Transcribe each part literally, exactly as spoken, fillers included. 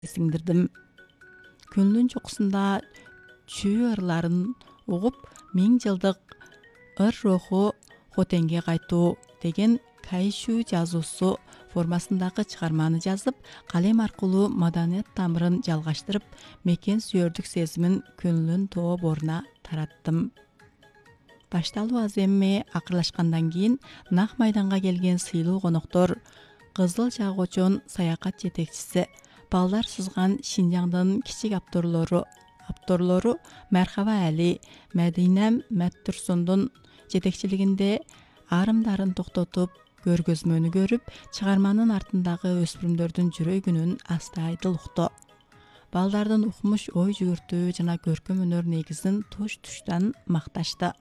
сиңдирдим. Күндүн чокусунда чүү ырларын угуп, миң жылдык ыр руху Хотенге кайтуу деген кайшүү жазуусу формасындагы чыгарманы жазып, калем аркылуу маданият тамырын жалгаштырып, мекен сүйөрдүк сезимин көңүлүн тоо боруна тараттым. Башталуу аз эмме акырлашкандан кийин нак майданга келген сыйлуу коноктор Кызыл Жагочон саякат жетекчиси, балдар сызган Шинжаңдын кичик авторлору, авторлору Мархаба Али, Мәдинәм Мәттүрсүндүн жетекчилигинде арымдарын токтотуп, көргөзмөнү көрүп, чыгарманын артындагы өспүрүмдөрдүн жүрөгүнүн астайдыл укту. Балдардын укмуш ой жүгүртүү жана көркөм өнөр негизин туш-туштан макташты.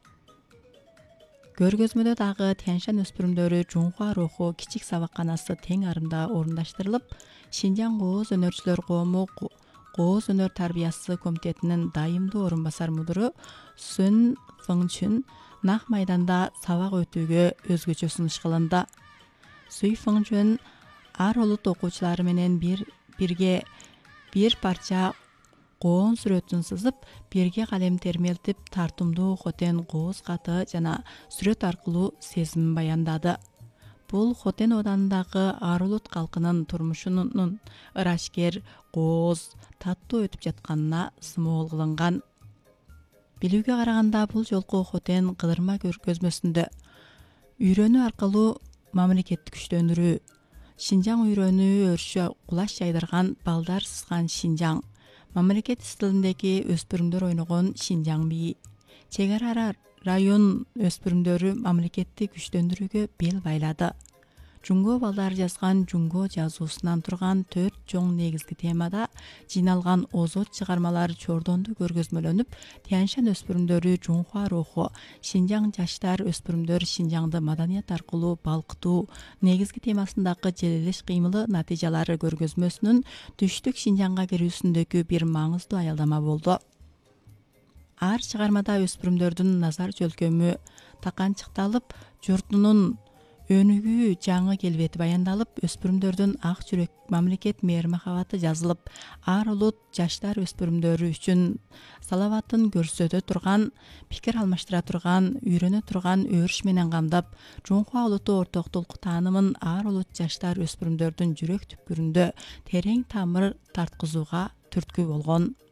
Көргөзмөдө дагы Тянь-Шань өспүрүмдөрү Жунхуа руху кичик сабакканасы тең арымда орундаштырылып, Шинжаң кооз өнөрчүлөр коому кооз өнөр тарбиясы комитетинин дайымдуу орун басар мудуру Сүн Фыңчүн нак майданда сабак өтүүгө өзгөчө сунуш кылынды. Суй Фыңчүн ар улут окуучулары менен бир бирге бир парча коон сүрөтүн сызып, бирге калем термелтип, тартымдуу Хотен кооз каты жана сүрөт аркылуу сезимин баяндады. Бул Хотен оданындагы ар улут калкынын турмушунун ырашкер, кооз, таттуу өтүп жатканына сымоол кылынган. Билүүгө караганда, бул жолку Хотен кыдырма көргөзмөсүндө үйрөнүү аркылуу мамлекеттик күчтөндүрүү, Шинжаң үйрөнүү өршө кулаш жайдырган балдар сызган Шинжаң, мамлекет стилиндеги өспүрүмдөр ойногон Шинжаң бии, чек ара район өспүрүмдөрү мамлекеттик күчтөндүрүүгө бел байлады. Жунго балдар жазган Жунго жазуусунан турган төрт чоң негизги темада жыйналган озот чыгармалар чордондуу көргөзмөлөнүп, Тянь-Шань өспүрүмдөрү Жунхуа руху, Шинжаң жаштар өспүрүмдөр Шинжаңды маданият аркылуу балкытуу негизги темасындагы желелеш кыймылы натыйжалары көргөзмөсүнүн түштүк Шинжаңга кирүүсүндөгү бир маңыздуу аялдама болду. Ар чыгармада өспүрүмдөрдүн назар жөлкөмү таканчыкталып, журтунун өнүгүү жаңы келбети баяндалып, өспүрүмдөрдүн ак жүрөк мамлекет мээр махабаты жазылып, ар улут жаштар өспүрүмдөрү үчүн салаватын көрсөтө турган, пикир алмаштыра турган, үйрөнө турган өрүш менен камдап, Жунхуа улуту ортоктук таанымын ар улут жаштар өспүрүмдөрдүн жүрөк түпкүрүндө терең тамыр тарткызууга түрткү болгон.